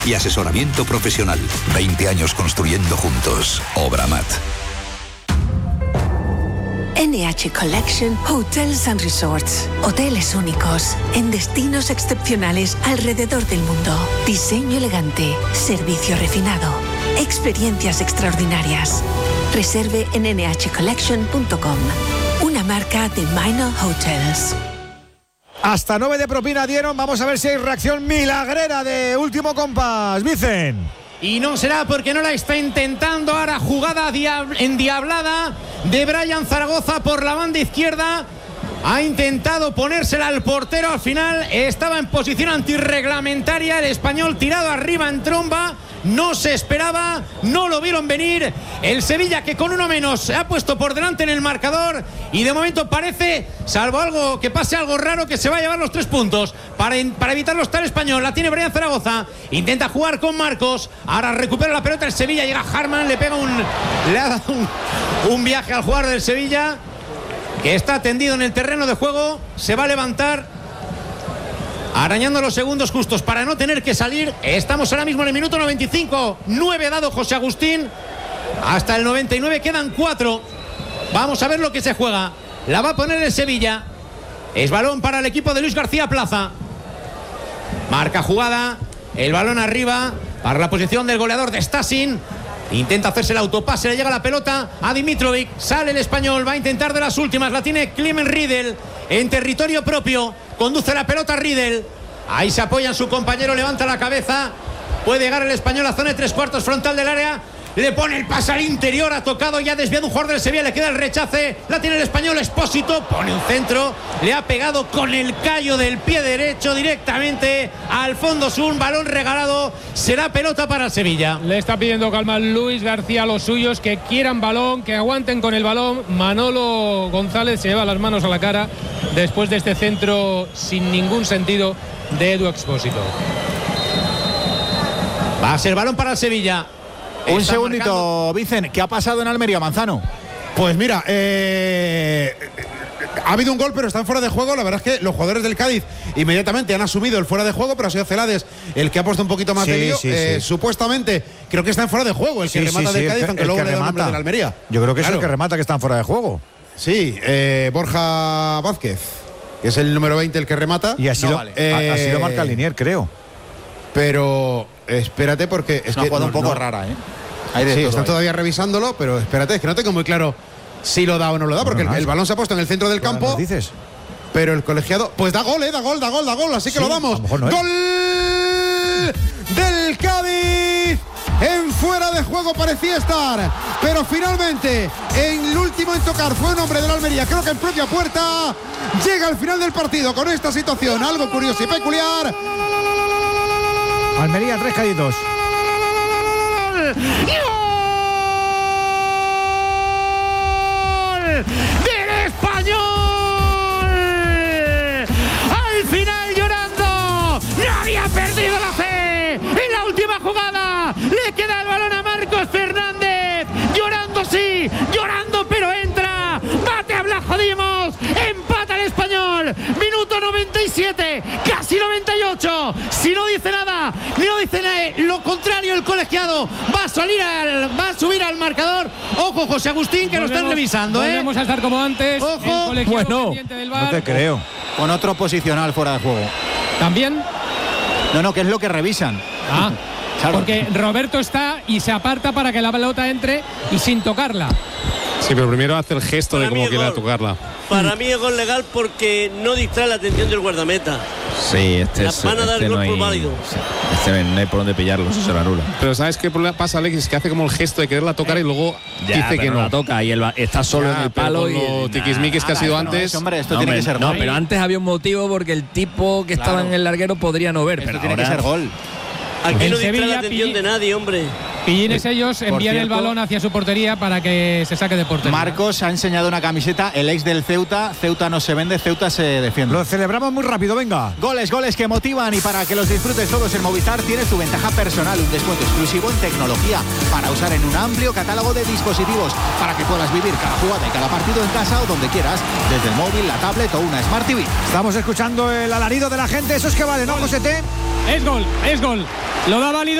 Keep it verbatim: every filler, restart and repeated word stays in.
y asesoramiento profesional. veinte años construyendo juntos. Obramat. N H Collection Hotels and Resorts. Hoteles únicos en destinos excepcionales alrededor del mundo. Diseño elegante, servicio refinado, experiencias extraordinarias. Reserve en ene hache collection punto com. Una marca de Minor Hotels. Hasta nueve de propina dieron. Vamos a ver si hay reacción milagrera de último compás. Vicen. Y no será porque no la está intentando. Ahora jugada diab- endiablada de Brian Zaragoza por la banda izquierda. Ha intentado ponérsela al portero. Al final estaba en posición antirreglamentaria. El español tirado arriba en tromba. No se esperaba, no lo vieron venir. El Sevilla, que con uno menos se ha puesto por delante en el marcador, y de momento parece, salvo algo que pase algo raro, que se va a llevar los tres puntos. Para, para evitarlo está el español. La tiene Brian Zaragoza. Intenta jugar con Marcos. Ahora recupera la pelota el Sevilla. Llega Harman, le pega un le ha dado un, un viaje al jugador del Sevilla, que está tendido en el terreno de juego. Se va a levantar, arañando los segundos justos para no tener que salir. Estamos ahora mismo en el minuto noventa y cinco. nueve dado José Agustín. Hasta el noventa y nueve quedan cuatro. Vamos a ver lo que se juega. La va a poner el Sevilla. Es balón para el equipo de Luis García Plaza. Marca jugada. El balón arriba para la posición del goleador de Stasin. Intenta hacerse el autopase, le llega la pelota a Dimitrovic. Sale el español, va a intentar de las últimas. La tiene Clement Riedel en territorio propio. Conduce la pelota Riedel. Ahí se apoya en su compañero, levanta la cabeza. Puede llegar el español a zona de tres cuartos frontal del área. Le pone el pase al interior, ha tocado y ha desviado un jugador del Sevilla, le queda el rechace. La tiene el español Expósito, pone un centro. Le ha pegado con el callo del pie derecho directamente al fondo sur. Un balón regalado. Será pelota para el Sevilla. Le está pidiendo calma Luis García a los suyos, que quieran balón, que aguanten con el balón. Manolo González se lleva las manos a la cara después de este centro sin ningún sentido de Edu Expósito. Va a ser balón para el Sevilla. Un Está segundito, marcando. Vicen, ¿qué ha pasado en Almería, Manzano? Pues mira, eh, ha habido un gol, pero están fuera de juego. La verdad es que los jugadores del Cádiz inmediatamente han asumido el fuera de juego, pero ha sido Celades el que ha puesto un poquito más Sí, de lío. sí, Eh, sí. Supuestamente, creo que está en fuera de juego el que Sí, remata sí, del sí, Cádiz, el que- aunque el luego que le da el nombre remata. del Almería. Yo creo que es Claro. el que remata, que están fuera de juego. Sí, eh, Borja Vázquez, que es el número veinte el que remata. Y así, No lo, vale. a- así Eh, lo marca Linier, creo. Pero espérate, porque es Es una que jugada no- un poco no- rara, ¿eh? Hay de Sí, todo están ahí. todavía revisándolo, pero espérate, es que no tengo muy claro si lo da o no lo da, porque Bueno, el, el es- balón se ha puesto en el centro del campo. ¿Nos dices? Pero el colegiado, pues da gol, eh, da gol, da gol, da gol, así que Sí, lo a damos. lo mejor no es. ¡Gol del Cádiz! En fuera de juego parecía estar, pero finalmente en el último en tocar fue un hombre de la Almería, creo que en propia puerta. Llega al final del partido con esta situación, algo curioso y peculiar. Almería, tres Cádiz. ¡Del español! Al final llorando. No había perdido la fe. En la última jugada le queda el balón a Marcos Fernández. Llorando sí, llorando pero entra. Bate a Blas Dimos. Empata el español. Minuto noventa y siete, casi noventa y ocho. Si no dice nada, ni no dice nada, lo contrario, el colegiado va a salir al, va a subir al marcador. Ojo, José Agustín, que lo están Volvemos- revisando, ¿eh? Volvemos a estar como antes. Ojo. El colegiado Bueno, pendiente del no V A R. te creo. Con otro posicional fuera de juego. También. No, no, que es lo que revisan. Ah, Claro. porque Roberto está y se aparta para que la pelota entre y sin tocarla. Sí, pero primero hace el gesto Para de mí cómo es quiere gol. tocarla. Para mí es gol legal porque no distrae la atención del guardameta. Sí, este La es. van a dar este gol no por hay, válido. este no hay por dónde pillarlo, eso se lo anula. Pero ¿sabes qué problema pasa, Alexis? Que hace como el gesto de quererla tocar y luego Ya, dice pero que no. la toca y él va- está solo Ya, en el pero palo con y lo tiquismiquis que ha sido Esto no antes. es, hombre, esto no, tiene que hombre, ser no, gol. pero antes había un motivo porque el tipo que estaba Claro. en el larguero podría no ver. Esto Pero tiene que ahora- ser gol. Aquí El no distrae Sevilla la atención pille- de nadie, hombre. Pillines ellos envían el cierto- balón hacia su portería para que se saque de portería. Marcos ha enseñado una camiseta, el ex del Ceuta. Ceuta no se vende, Ceuta se defiende. Lo celebramos muy rápido, venga. Goles, goles que motivan, y para que los disfrutes todos en Movistar tienes tu ventaja personal, un descuento exclusivo en tecnología para usar en un amplio catálogo de dispositivos, para que puedas vivir cada jugada y cada partido en casa o donde quieras, desde el móvil, la tablet o una Smart T V. Estamos escuchando el alarido de la gente. Eso es que vale, ¿no, José T? Es gol, es gol. Lo da válido.